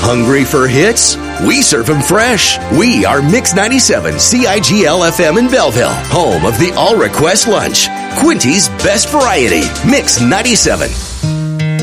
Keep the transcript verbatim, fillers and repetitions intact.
Hungry for hits? We serve them fresh. We are Mix ninety-seven C I G L F M in Belleville, home of the All Request Lunch. Quinty's best variety. Mix ninety-seven.